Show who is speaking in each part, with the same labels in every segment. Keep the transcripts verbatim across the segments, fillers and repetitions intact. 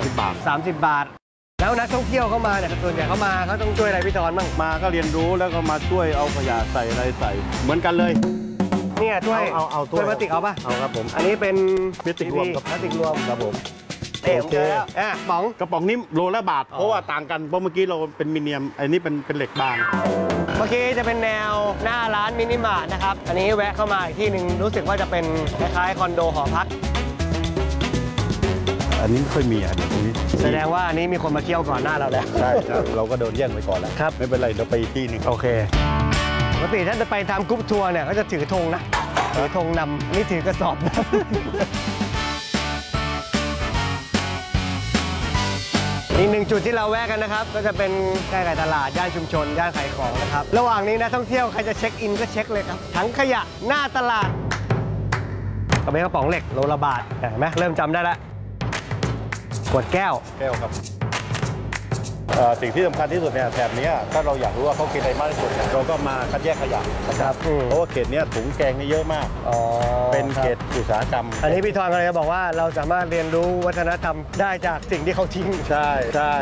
Speaker 1: สิบบาท
Speaker 2: สามสิบบาทแล้วนักท่องเที่ยวเข้ามาเนี่ยส่วนใหญ่เขามาเขาต้องช่วยอะไรพี่ธรบ้าง
Speaker 1: มาก็เรียนรู้แล้วก็มาช่วยเอาขยะใส่อะไรใส่เหมือนกันเลย
Speaker 2: เนี่ยถ้วย
Speaker 1: เอาเอาถ้วย
Speaker 2: พลาสติกเอาป่ะ
Speaker 1: เอาครับผม
Speaker 2: อันนี้เป็น
Speaker 1: พลาสติกรวม
Speaker 2: พลาสติกรวม
Speaker 1: ครับผม
Speaker 2: เอ๋โอเคแล้วอ่ะป๋อง
Speaker 1: กระป๋องนี้โลละบาทเพราะว่าต่างกันเพราะเมื่อกี้เราเป็นมิเนียมอันนี้เป็นเป็นเหล็กบาง
Speaker 2: เมื่อกี้จะเป็นแนวหน้าร้านมินิมาร์ทนะครับอันนี้แวะเข้ามาอีกที่หนึ่งรู้สึกว่าจะเป็นคล้ายๆคอนโดหอพัก
Speaker 1: อันนี้ไม่ค่อยมีอ่ะตรงนี้
Speaker 2: แสดงว่าอันนี้มีคนมาเที่ยวก่อนหน้าเราแล้ว
Speaker 1: ใช่ครับเราก็โดนแย่งไปก่อนแล้ว
Speaker 2: ครับ
Speaker 1: ไม่เป็นไรเดี๋ยวไปที่นึง
Speaker 2: โอเคปกติถ้าจะไปทำกรุ๊ปทัวร์เนี่ยก็จะถือธงนะถือธงนำนี่ถือกระสอบนะอีกหนึ่งจุดที่เราแวะกันนะครับก็จะเป็นใกล้ๆตลาดย่านชุมชนย่านขายของนะครับระหว่างนี้นะท่องเที่ยวใครจะเช็คอินก็เช็คเลยครับถังขยะหน้าตลาดกระเป๋ากระป๋องเหล็กโลละบาทเห็นไหมเริ่มจำได้แล้วขวดแก้ว
Speaker 1: แก้วครับสิ่งที่สำคัญที่สุดเนี่ยแถบนี้ถ้าเราอยากรู้ว่าเขากินอะไรมากที่สุดเราก็มาคัดแยกขยะนะครับเพราะว่าเขตนี้ถุงแกงนี่เยอะมากเป็นเขตอุตสาหกรรม
Speaker 2: อันนี้พี่ธรก็เลยบอกว่าเราสามารถเรียนรู้วัฒนธรรมได้จากสิ่งที่เขาทิ้ง
Speaker 1: ใช่ใช่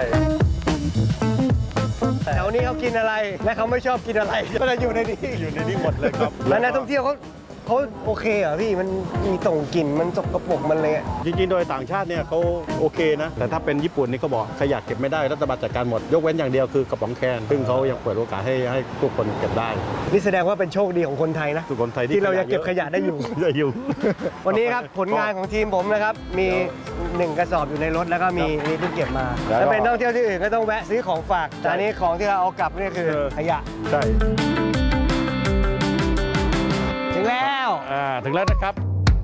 Speaker 2: แถวนี้เขากินอะไรและเขาไม่ชอบกินอะไรก็จะอยู่ในนี้
Speaker 1: อยู่ในนี้หมดเลยครับ
Speaker 2: แล้วนักท่องเที่ยวเขาเขาโอเคเหรอพี่มันมีส่งกลิ่นมันสกปรกมันเลย
Speaker 1: จริงๆโดยต่างชาติเนี่ยเขาโอเคนะแต่ถ้าเป็นญี่ปุ่นนี่เขาบอกขยะเก็บไม่ได้รัฐบาลจัดการหมดยกเว้นอย่างเดียวคือกระป๋องแคนซึ่งเขายังเปิดโอกาสให้ให้ทุกคนเก็บได้
Speaker 2: นี่แสดงว่าเป็นโชคดีของคนไทยนะ
Speaker 1: คนไทย
Speaker 2: ที่เรายังเก็บขยะได้อยู่
Speaker 1: ได้อยู่
Speaker 2: วันนี้ครับผลงานของทีมผมนะครับมีหนึ่งกระสอบอยู่ในรถแล้วก็มีนี่เพิ่งเก็บมาแล้วเป็นท่องเที่ยวที่อื่นก็ต้องแวะซื้อของฝากแต่อันนี้ของที่เราเอากลับนี่คือขยะ
Speaker 1: ใช่
Speaker 2: ถึงแล้ว
Speaker 1: อ่าถึงแล้วนะครับ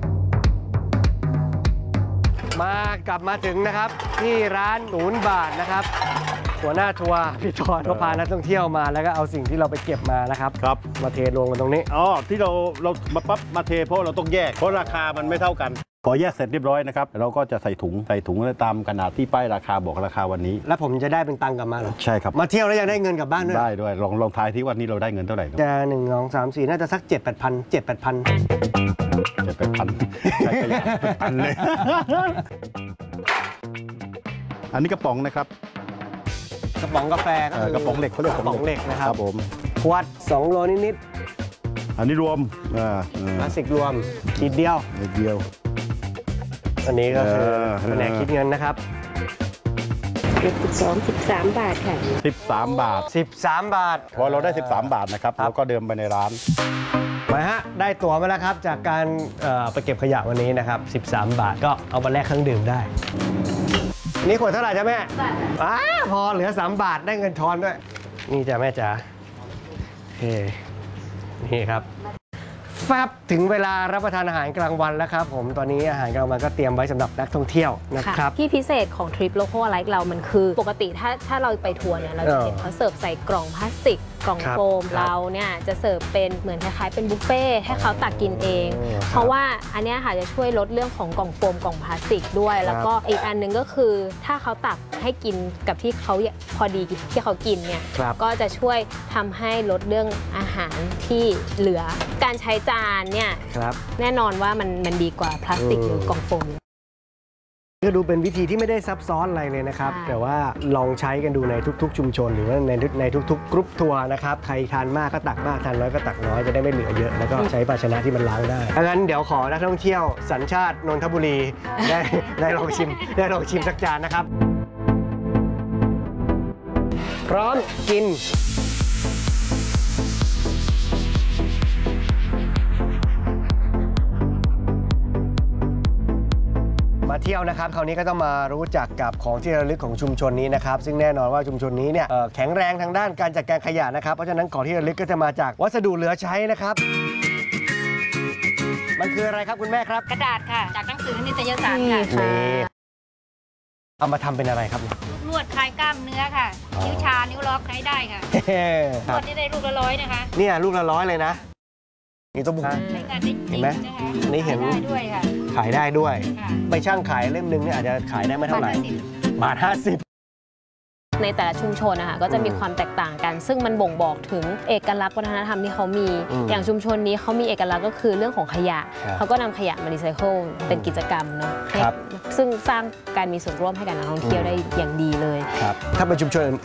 Speaker 2: มากลับมาถึงนะครับที่ร้านศูนย์บาทนะครับหัวหน้าทัวร์พี่ธรก็พานักท่องเที่ยวมาแล้วก็เอาสิ่งที่เราไปเก็บมานะครับ
Speaker 1: ครับ
Speaker 2: มาเทลงกันตรงนี้
Speaker 1: อ๋อที่เราเรามาปั๊บมาเทเพราะเราต้องแยกเพราะราคามันไม่เท่ากันพอแยกเสร็จเรียบร้อยนะครับเราก็จะใส่ถุงใส่ถุงตามขนาดที่ป้ายราคาบอกราคาวันนี้
Speaker 2: แล้วผมจะได้เป็นตังค์กลับมาเหรอ
Speaker 1: ใช่ครับ
Speaker 2: มาเที่ยวแล้วยังได้เงินกลับบ้านด้วย
Speaker 1: ได้ด้วยลองลองทายที่วันนี้เราได้เงินเท่าไหร่
Speaker 2: จะหนึ่งสองสามสี่น่าจะสักเจ็ดแปดพันเจ็ดแปดพัน
Speaker 1: เจ็ดแปดพันใช่ขยะพันเลยอันนี้กระป๋องนะครับ
Speaker 2: กระป๋องกาแฟก็คื
Speaker 1: อกระป๋องเหล็กเขาเรียก
Speaker 2: กระป๋องเหล็กนะครับ
Speaker 1: ผม
Speaker 2: ขวดสองโลนิด
Speaker 1: ๆอันนี้รวม
Speaker 2: พลาสติกรวมขีดเดียว
Speaker 1: ขีดเดียว
Speaker 2: อันนี้ก็คือแผนกคิดเงินนะครับ
Speaker 3: สิบสอง สิบสามบาทค่ะ
Speaker 1: สิบสามบาท
Speaker 2: สิบสามบาท
Speaker 1: พอเราได้สิบสามบาทนะครับเราก็เดินไปในร้าน
Speaker 2: มาฮะได้ตั๋วมาแล้วครับจากการไปเก็บขยะวันนี้นะครับสิบสามบาทก็เอามาแลกเครื่องดื่มได้นี่ขวดเท่าไหร่จ๊ะแม่อ้าพอเหลือสามบาทได้เงินทอนด้วยนี่จ้ะแม่จ๋าเฮ้นี่ครับแฟบถึงเวลารับประทานอาหารกลางวันแล้วครับผมตอนนี้อาหารกลางวันก็เตรียมไว้สำหรับนักท่องเที่ยวนะครับ
Speaker 3: ที่พิเศษของทริปโลโก้ไลฟ์เรามันคือปกติถ้าถ้าเราไปทัวร์เนี่ยเราจะเห็นเขาเสิร์ฟใส่กล่องพลาสติกกล่องโฟมเราเนี่ยจะเสิร์ฟเป็นเหมือนคล้ายๆเป็นบุฟเฟ่ให้เขาตักกินเองเพราะว่าอันนี้ค่ะจะช่วยลดเรื่องของกล่องโฟมกล่องพลาสติกด้วยแล้วก็อีกอันหนึ่งก็คือถ้าเขาตักให้กินกับที่เขาพอดีที่เขากินเนี่ยก็จะช่วยทำให้ลดเรื่องอาหารที่เหลือการใช้จานเนี่ยแน่นอนว่ามันมันดีกว่าพลาสติกหรือกล่องโฟม
Speaker 2: ก็ดูเป็นวิธีที่ไม่ได้ซับซ้อนอะไรเลยนะครับแต่ว่าลองใช้กันดูในทุกๆชุมชนหรือว่าในในทุกๆกรุ๊ปทัวร์นะครับใครทานมากก็ตักมากทานน้อยก็ตักน้อยจะได้ไม่เหลือเยอะแล้วก็ใช้ภาชนะที่มันล้างได้ดังนั้นเดี๋ยวขอนักท่องเที่ยวสัญชาตินนทบุรีได้ได้ลองชิมได้ลองชิมสักจานนะครับพร้อมกินมาเที่ยวนะครับคราวนี้ก็ต้องมารู้จักกับของที่ระลึกของชุมชนนี้นะครับซึ่งแน่นอนว่าชุมชนนี้เนี่ยแข็งแรงทางด้านการจัดการขยะนะครับเพราะฉะนั้นของที่ระลึกก็จะมาจากวัสดุเหลือใช้นะครับมันคืออะไรครับคุณแม่ครับ
Speaker 4: กระดาษค่ะจากหนังสือนิตยสารค่ะ
Speaker 2: เอามาทำเป็นอะไรครับ
Speaker 4: ลวดคลายกล้ามเนื้อค่ะนิ้วชานิ้วล็อกใช้ได้ค่ะลวดนี่ได้ลูกละร้อยนะคะ
Speaker 2: เนี่ยลูกละร้อยเลยนะนี่ตัวบุกเห็นไหมนี่เห็น
Speaker 4: ด้วยค่ะ
Speaker 2: ขายได้ด้วยไปช่างขายเล่มหนึ่งเนี่ยอาจจะขายได้ไม่เท่าไหร่บาทห้าสิบ
Speaker 3: ในแต่ละชุมชนนะคะก็จะมีความแตกต่างกัน ซึ่งมันบ่งบอกถึงเอกลักษณ์วัฒนธรรมที่เขามี อย่างชุมชนนี้เขามีเอกลักษณ์ก็คือเรื่องของขยะเขาก็นำขยะมารีไซเคิลเป็นกิจกรรมเนาะซึ่งสร้างการมีส่วนร่วมให้กับนักท่องเที่ยวได้อย่างดีเลย
Speaker 2: ถ้าเป็นชุมชน